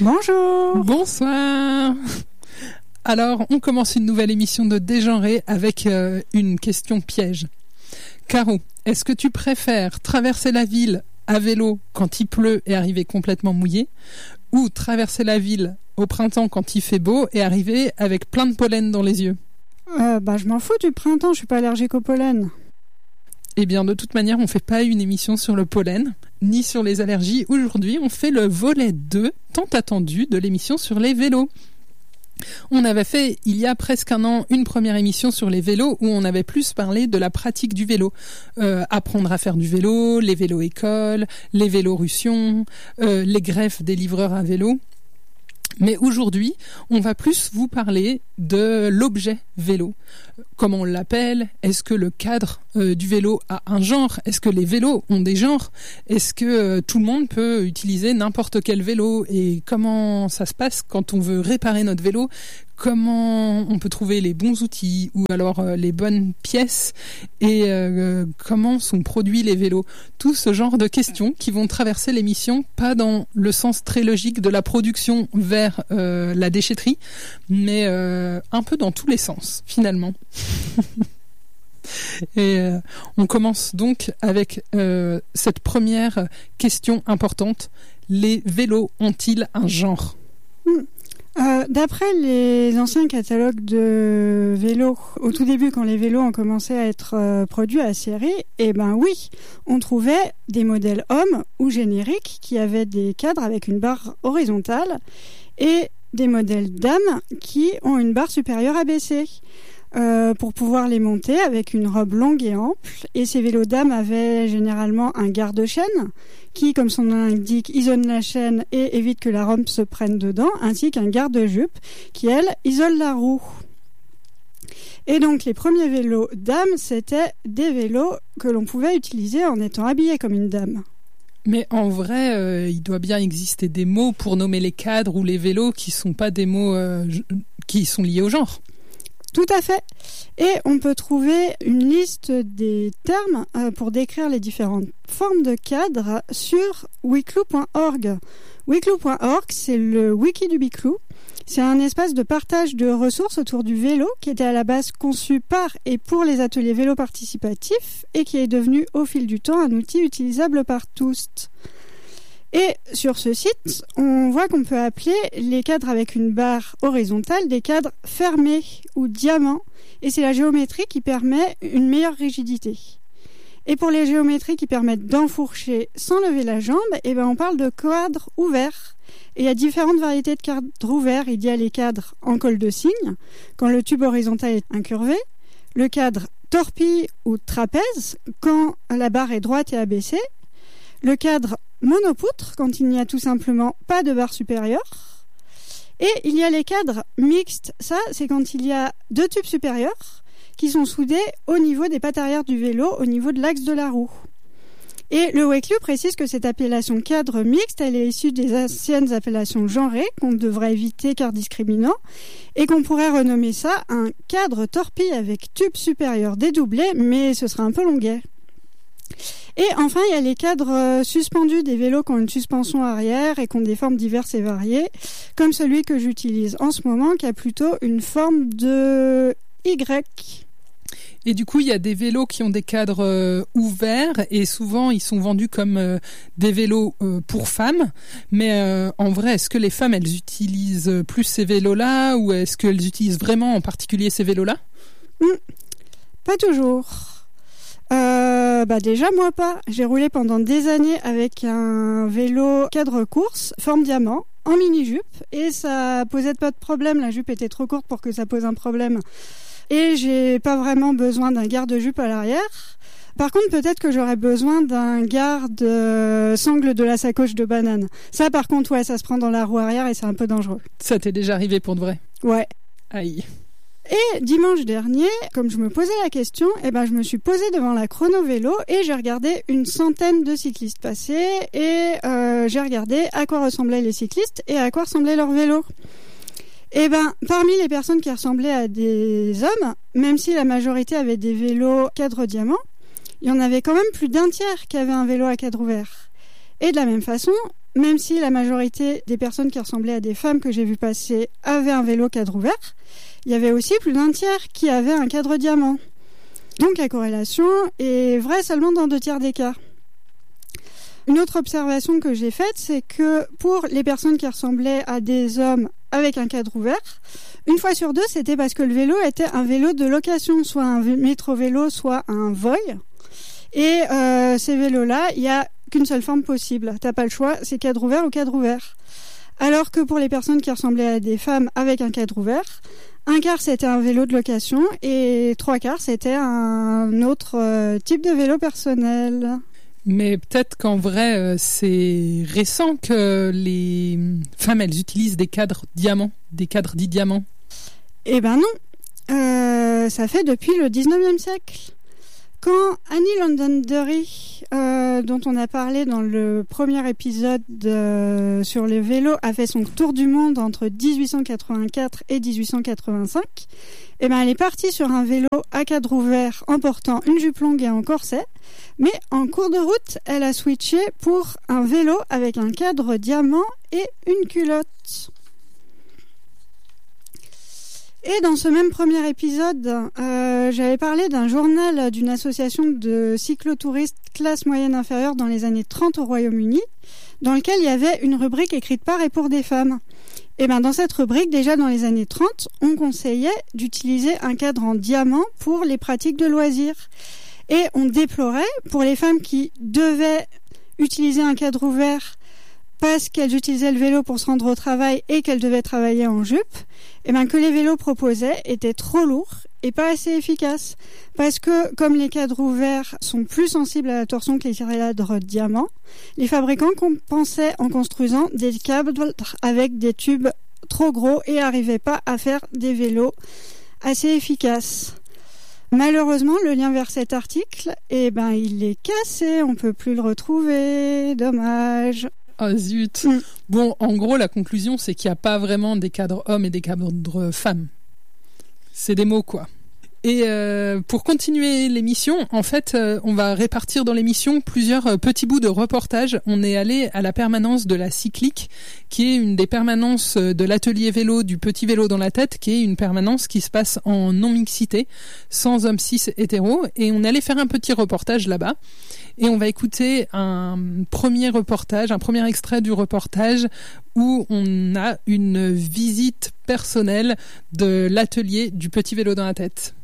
Bonjour. Bonsoir. Alors, on commence une nouvelle émission de Dégenré avec une question piège. Caro, est-ce que tu préfères traverser la ville à vélo quand il pleut et arriver complètement mouillé, ou traverser la ville au printemps quand il fait beau et arriver avec plein de pollen dans les yeux? Je m'en fous du printemps, je suis pas allergique au pollen. Eh bien, de toute manière, on ne fait pas une émission sur le pollen, ni sur les allergies. Aujourd'hui, on fait le volet 2, tant attendu, de l'émission sur les vélos. On avait fait, il y a presque un an, une première émission sur les vélos où on avait plus parlé de la pratique du vélo. Apprendre à faire du vélo, les vélos écoles, les vélos russions, les greffes des livreurs à vélo. Mais aujourd'hui, on va plus vous parler de l'objet vélo. Comment on l'appelle? Est-ce que le cadre du vélo a un genre? Est-ce que les vélos ont des genres? Est-ce que tout le monde peut utiliser n'importe quel vélo? Et comment ça se passe quand on veut réparer notre vélo? Comment on peut trouver les bons outils ou alors les bonnes pièces? Et comment sont produits les vélos? Tout ce genre de questions qui vont traverser l'émission, pas dans le sens très logique de la production vers la déchetterie, mais un peu dans tous les sens, finalement. Et on commence donc avec cette première question importante. Les vélos ont-ils un genre? D'après les anciens catalogues de vélos, au tout début quand les vélos ont commencé à être produits à série, oui, on trouvait des modèles hommes ou génériques qui avaient des cadres avec une barre horizontale et des modèles dames qui ont une barre supérieure abaissée. Pour pouvoir les monter avec une robe longue et ample. Et ces vélos dames avaient généralement un garde-chaîne qui, comme son nom l'indique, isole la chaîne et évite que la robe se prenne dedans, ainsi qu'un garde-jupe qui, elle, isole la roue. Et donc les premiers vélos dames, c'était des vélos que l'on pouvait utiliser en étant habillé comme une dame. Mais en vrai, il doit bien exister des mots pour nommer les cadres ou les vélos qui sont pas des mots qui sont liés au genre. Tout à fait. Et on peut trouver une liste des termes pour décrire les différentes formes de cadres sur wicloo.org. Wicloo.org, c'est le wiki du Bicloo. C'est un espace de partage de ressources autour du vélo qui était à la base conçu par et pour les ateliers vélo participatifs et qui est devenu au fil du temps un outil utilisable par tous. Et sur ce site, on voit qu'on peut appeler les cadres avec une barre horizontale des cadres fermés ou diamants. Et c'est la géométrie qui permet une meilleure rigidité. Et pour les géométries qui permettent d'enfourcher sans lever la jambe, on parle de cadres ouverts. Et il y a différentes variétés de cadres ouverts. Il y a les cadres en col de cygne, quand le tube horizontal est incurvé. Le cadre torpille ou trapèze, quand la barre est droite et abaissée. Le cadre monopoutre, quand il n'y a tout simplement pas de barre supérieure. Et il y a les cadres mixtes. Ça, c'est quand il y a deux tubes supérieurs qui sont soudés au niveau des pattes arrière du vélo, au niveau de l'axe de la roue. Et le Wicloo précise que cette appellation cadre mixte, elle est issue des anciennes appellations genrées, qu'on devrait éviter car discriminant, et qu'on pourrait renommer ça un cadre torpille avec tube supérieur dédoublé, mais ce serait un peu longuet. Et enfin, il y a les cadres suspendus des vélos qui ont une suspension arrière et qui ont des formes diverses et variées, comme celui que j'utilise en ce moment, qui a plutôt une forme de Y. Et du coup, il y a des vélos qui ont des cadres ouverts et souvent, ils sont vendus comme des vélos pour femmes. Mais en vrai, est-ce que les femmes, elles utilisent plus ces vélos-là ou est-ce qu'elles utilisent vraiment en particulier ces vélos-là? Pas toujours. Déjà moi pas. J'ai roulé pendant des années avec un vélo cadre course, forme diamant, en mini-jupe, et ça posait pas de problème. La jupe était trop courte pour que ça pose un problème. Et j'ai pas vraiment besoin d'un garde-jupe à l'arrière. Par contre, peut-être que j'aurais besoin d'un garde-sangle de la sacoche de banane. Ça, par contre, ouais, ça se prend dans la roue arrière et c'est un peu dangereux. Ça t'est déjà arrivé pour de vrai? Ouais. Aïe. Et dimanche dernier, comme je me posais la question, je me suis posée devant la chrono vélo et j'ai regardé une centaine de cyclistes passer et j'ai regardé à quoi ressemblaient les cyclistes et à quoi ressemblait leur vélo. Parmi les personnes qui ressemblaient à des hommes, même si la majorité avait des vélos cadre diamant, il y en avait quand même plus d'un tiers qui avait un vélo à cadre ouvert. Et de la même façon, même si la majorité des personnes qui ressemblaient à des femmes que j'ai vu passer avaient un vélo cadre ouvert, il y avait aussi plus d'un tiers qui avaient un cadre diamant. Donc la corrélation est vraie seulement dans 2/3 des cas. Une autre observation que j'ai faite, c'est que pour les personnes qui ressemblaient à des hommes avec un cadre ouvert, 1 fois sur 2, c'était parce que le vélo était un vélo de location, soit un métro-vélo, soit un Voi. Et ces vélos-là, il n'y a qu'une seule forme possible. T'as pas le choix, c'est cadre ouvert ou cadre ouvert. Alors que pour les personnes qui ressemblaient à des femmes avec un cadre ouvert, 1/4 c'était un vélo de location et 3/4 c'était un autre type de vélo personnel. Mais peut-être qu'en vrai, c'est récent que les femmes, elles utilisent des cadres diamants, des cadres dits diamants. Eh ben non, ça fait depuis le 19e siècle. Quand Annie Londonderry, dont on a parlé dans le premier épisode sur les vélos, a fait son tour du monde entre 1884 et 1885, eh ben elle est partie sur un vélo à cadre ouvert en portant une jupe longue et un corset, mais en cours de route, elle a switché pour un vélo avec un cadre diamant et une culotte. Et dans ce même premier épisode, j'avais parlé d'un journal d'une association de cyclotouristes classe moyenne inférieure dans les années 30 au Royaume-Uni, dans lequel il y avait une rubrique écrite par et pour des femmes. Et ben dans cette rubrique, déjà dans les années 30, on conseillait d'utiliser un cadre en diamant pour les pratiques de loisirs. Et on déplorait, pour les femmes qui devaient utiliser un cadre ouvert parce qu'elles utilisaient le vélo pour se rendre au travail et qu'elles devaient travailler en jupe, et ben que les vélos proposés étaient trop lourds et pas assez efficaces. Parce que comme les cadres ouverts sont plus sensibles à la torsion que les cadres diamants, les fabricants compensaient en construisant des cadres avec des tubes trop gros et n'arrivaient pas à faire des vélos assez efficaces. Malheureusement, le lien vers cet article, eh ben, il est cassé, on peut plus le retrouver, dommage. Oh zut. Bon, en gros, la conclusion, c'est qu'il n'y a pas vraiment des cadres hommes et des cadres femmes. C'est des mots, quoi. Et pour continuer l'émission, en fait, on va répartir dans l'émission plusieurs petits bouts de reportage. On est allé à la permanence de la Cyclique, qui est une des permanences de l'atelier vélo du petit vélo dans la tête, qui est une permanence qui se passe en non-mixité, sans hommes cis hétéros. Et on est allé faire un petit reportage là-bas. Et on va écouter un premier extrait du reportage où on a une visite personnelle de l'atelier du petit vélo dans la tête.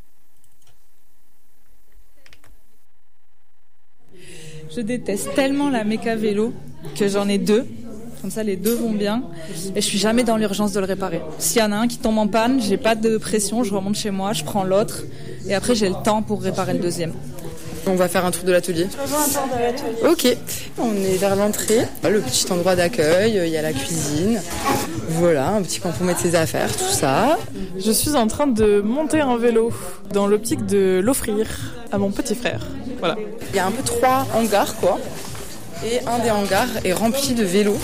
Je déteste tellement la méca vélo que j'en ai 2. Comme ça, les 2 vont bien. Et je suis jamais dans l'urgence de le réparer. S'il y en a un qui tombe en panne, j'ai pas de pression, je remonte chez moi, je prends l'autre. Et après, j'ai le temps pour réparer le deuxième. On va faire un tour de l'atelier. Ok, on est vers l'entrée. Le petit endroit d'accueil, il y a la cuisine. Voilà, un petit coin pour mettre ses affaires, tout ça. Je suis en train de monter un vélo dans l'optique de l'offrir à mon petit frère. Voilà. Il y a un peu 3 hangars, quoi. Et un des hangars est rempli de vélos.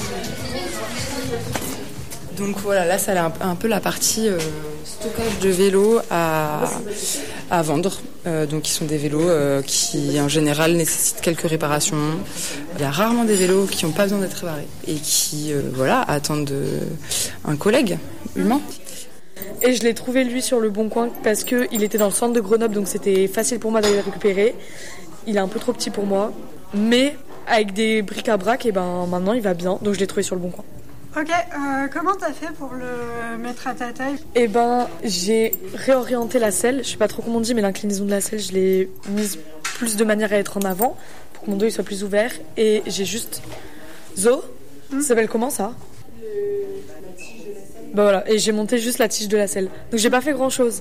Donc voilà, là, ça a un peu la partie stockage de vélos à vendre. Donc, qui sont des vélos qui, en général, nécessitent quelques réparations. Il y a rarement des vélos qui n'ont pas besoin d'être réparés et qui, attendent un collègue humain. Et je l'ai trouvé, lui, sur le Bon Coin parce qu'il était dans le centre de Grenoble, donc c'était facile pour moi d'aller le récupérer. Il est un peu trop petit pour moi, mais avec des bric-à-brac, et ben maintenant il va bien, donc je l'ai trouvé sur le Bon Coin. Ok, comment t'as fait pour le mettre à ta taille ? Eh ben, j'ai réorienté la selle, je sais pas trop comment on dit, mais l'inclinaison de la selle, je l'ai mise plus de manière à être en avant, pour que mon dos il soit plus ouvert, et j'ai juste... Ça s'appelle comment ça ? Bah voilà, et j'ai monté juste la tige de la selle. Donc j'ai pas fait grand chose.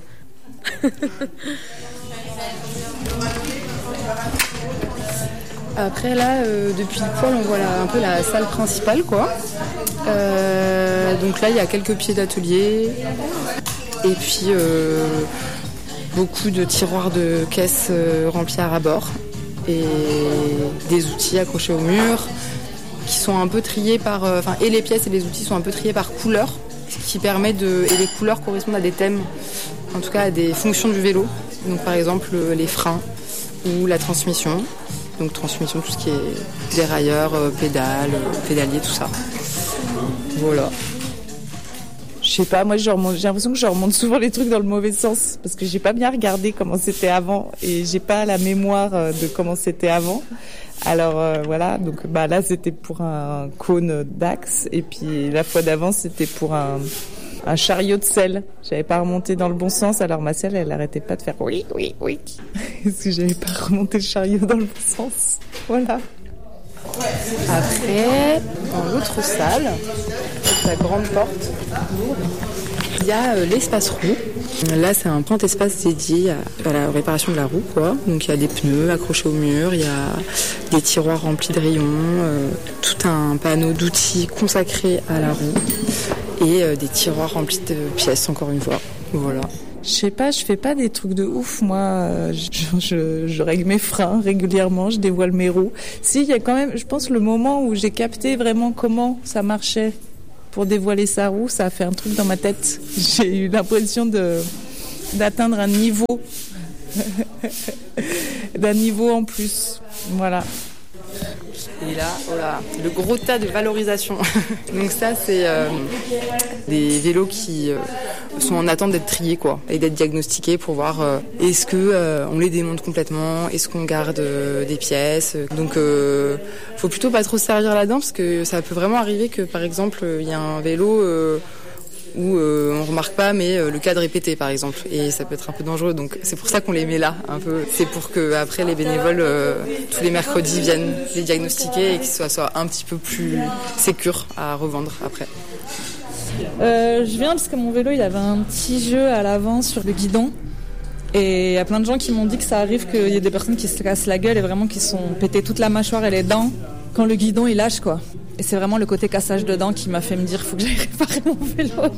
Après là, depuis le poil, on voit un peu la salle principale, quoi. Donc là, il y a quelques pieds d'atelier. Et puis beaucoup de tiroirs de caisses remplis à ras-bord. Et des outils accrochés au mur qui sont un peu triés par... et les pièces et les outils sont un peu triés par couleur. Ce qui permet et les couleurs correspondent à des thèmes, en tout cas à des fonctions du vélo. Donc par exemple les freins ou la transmission. donc transmission, tout ce qui est dérailleur, pédalier, tout ça. Voilà. Je sais pas, moi j'ai l'impression que je remonte souvent les trucs dans le mauvais sens parce que j'ai pas bien regardé comment c'était avant et j'ai pas la mémoire de comment c'était avant. Alors voilà, donc là c'était pour un cône d'axe et puis la fois d'avant c'était pour un chariot de sel. J'avais pas remonté dans le bon sens, alors ma selle elle arrêtait pas de faire oui parce que j'avais pas remonté le chariot dans le bon sens. Voilà. Après, dans l'autre salle, la grande porte, il y a l'espace roue. Là, c'est un grand espace dédié à la réparation de la roue, quoi. Donc, il y a des pneus accrochés au mur, il y a des tiroirs remplis de rayons, tout un panneau d'outils consacrés à la roue et des tiroirs remplis de pièces, encore une fois. Voilà. Je sais pas, je fais pas des trucs de ouf, moi. Je règle mes freins régulièrement, je dévoile mes roues. Si, il y a quand même, je pense, le moment où j'ai capté vraiment comment ça marchait pour dévoiler sa roue, ça a fait un truc dans ma tête. J'ai eu l'impression d'atteindre un niveau, d'un niveau en plus. Voilà. Et là, voilà, le gros tas de valorisation. Donc ça, c'est des vélos qui sont en attente d'être triés, quoi, et d'être diagnostiqués pour voir est-ce que on les démonte complètement, est-ce qu'on garde des pièces. Donc, faut plutôt pas trop se servir là-dedans parce que ça peut vraiment arriver que, par exemple, il y a un vélo où on remarque pas, mais le cadre est pété, par exemple, et ça peut être un peu dangereux. Donc c'est pour ça qu'on les met là, un peu. C'est pour que après les bénévoles tous les mercredis viennent les diagnostiquer et qu'ils soient un petit peu plus sécures à revendre après. Je viens parce que mon vélo il avait un petit jeu à l'avant sur le guidon. Et il y a plein de gens qui m'ont dit que ça arrive qu'il y ait des personnes qui se cassent la gueule et vraiment qui sont pété toute la mâchoire et les dents quand le guidon il lâche, quoi. Et c'est vraiment le côté cassage de dents qui m'a fait me dire faut que j'aille réparer mon vélo.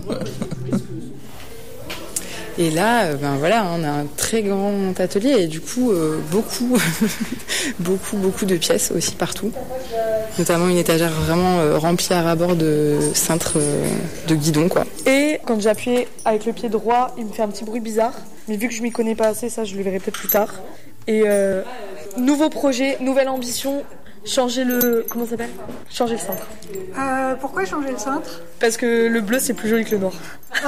Et là, voilà, on a un très grand atelier et du coup beaucoup de pièces aussi partout. Notamment une étagère vraiment remplie à ras-bord de cintres de guidon, quoi. Et quand j'appuie avec le pied droit, il me fait un petit bruit bizarre. Mais vu que je m'y connais pas assez, ça je le verrai peut-être plus tard. Et nouveau projet, nouvelle ambition. Changer le... Comment ça s'appelle ? Changer le cintre. Pourquoi changer le cintre ? Parce que le bleu, c'est plus joli que le noir.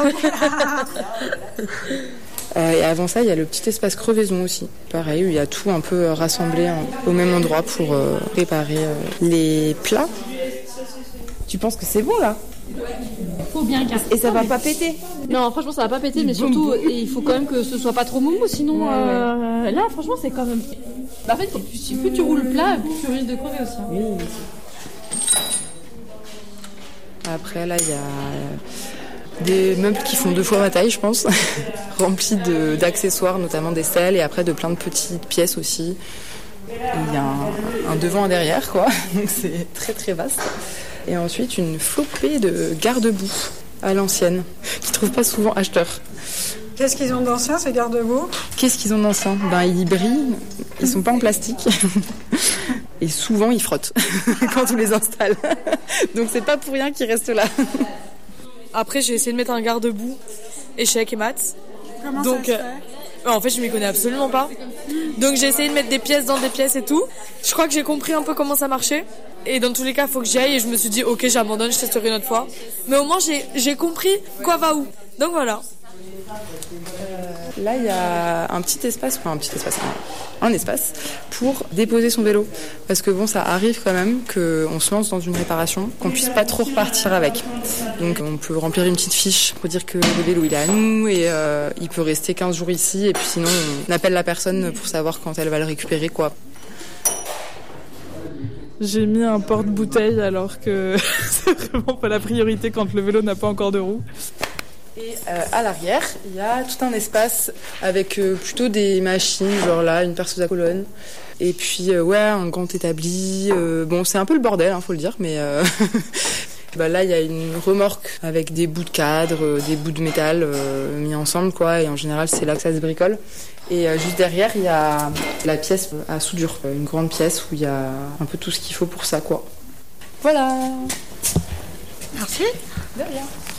Et avant ça, il y a le petit espace crevaison aussi. Pareil, où il y a tout un peu rassemblé au même endroit pour réparer les plats. Tu penses que c'est bon, là ? Faut bien casser. Et ça va pas péter ? Non, franchement, ça va pas péter, mais surtout, il faut quand même que ce soit pas trop mou, sinon, là, franchement, c'est quand même... En fait, plus tu roules plat, plus tu risques de crever aussi. Oui. Après, là, il y a des meubles qui font 2 fois ma taille, je pense, remplis d'accessoires, notamment des selles, et après de plein de petites pièces aussi. Il y a un devant, un derrière, quoi, donc c'est très très vaste. Et ensuite, une flopée de garde-boue à l'ancienne, qui ne trouvent pas souvent acheteurs. Qu'est-ce qu'ils ont d'ancien, ces garde-boue ? Qu'est-ce qu'ils ont d'ancien ? Ils brillent, ils sont pas en plastique. Et souvent, ils frottent quand on les installe. Donc, c'est pas pour rien qu'ils restent là. Après, j'ai essayé de mettre un garde-boue, échec et maths. Comment ça se fait ? En fait, je m'y connais absolument pas. Donc, j'ai essayé de mettre des pièces dans des pièces et tout. Je crois que j'ai compris un peu comment ça marchait. Et dans tous les cas, il faut que j'y aille. Et je me suis dit, ok, j'abandonne, je testerai une autre fois. Mais au moins, j'ai compris quoi va où. Donc, voilà. Là, il y a un espace pour déposer son vélo. Parce que bon, ça arrive quand même qu'on se lance dans une réparation, qu'on puisse pas trop repartir avec. Donc, on peut remplir une petite fiche pour dire que le vélo, il est à nous et il peut rester 15 jours ici. Et puis sinon, on appelle la personne pour savoir quand elle va le récupérer, quoi. J'ai mis un porte-bouteille alors que c'est vraiment pas la priorité quand le vélo n'a pas encore de roue. Et à l'arrière, il y a tout un espace avec plutôt des machines, genre là, une perceuse à colonne. Et puis, un grand établi. Bon, c'est un peu le bordel, faut le dire, mais... là, il y a une remorque avec des bouts de cadre, des bouts de métal mis ensemble, quoi. Et en général, c'est là que ça se bricole. Et juste derrière, il y a la pièce à soudure. Une grande pièce où il y a un peu tout ce qu'il faut pour ça, quoi. Voilà. Merci. De rien.